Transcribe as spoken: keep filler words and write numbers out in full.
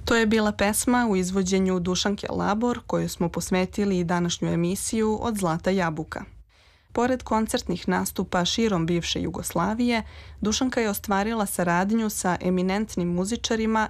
To je bila pesma u izvođenju Dušanke Labor koju smo posvetili i današnju emisiju Od zlata jabuka. Pored koncertnih nastupa širom bivše Jugoslavije, Dušanka je ostvarila saradnju sa eminentnim muzičarima